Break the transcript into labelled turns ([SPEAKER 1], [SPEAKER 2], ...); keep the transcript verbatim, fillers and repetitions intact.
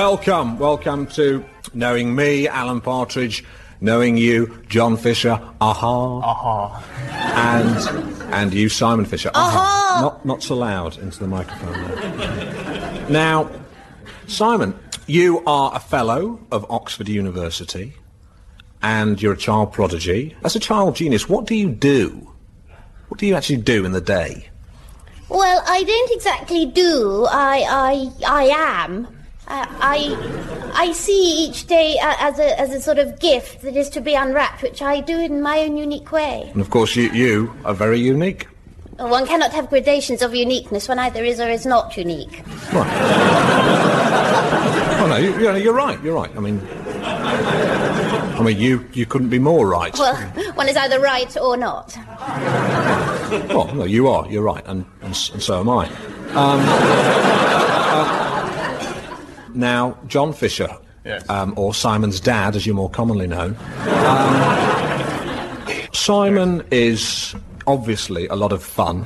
[SPEAKER 1] Welcome, welcome to Knowing Me, Alan Partridge, Knowing You, John Fisher, aha,
[SPEAKER 2] aha,
[SPEAKER 1] and and you, Simon Fisher, aha.
[SPEAKER 3] aha.
[SPEAKER 1] Not not so loud into the microphone there. Now, Simon, you are a fellow of Oxford University, and you're a child prodigy. As a child genius, what do you do? What do you actually do in the day?
[SPEAKER 3] Well, I don't exactly do. I, I, I am. Uh, I, I see each day uh, as a as a sort of gift that is to be unwrapped, which I do in my own unique way.
[SPEAKER 1] And of course, you you are very unique.
[SPEAKER 3] One cannot have gradations of uniqueness when either is or is not unique.
[SPEAKER 1] Right. Oh no, you, you, you're right. You're right. I mean, I mean, you you couldn't be more right.
[SPEAKER 3] Well, one is either right or not.
[SPEAKER 1] Well, no, you are. You're right, and and, and so am I. Um, uh, now, John Fisher,
[SPEAKER 2] yes.
[SPEAKER 1] um, or Simon's dad, as you're more commonly known. Um, Simon is obviously a lot of fun.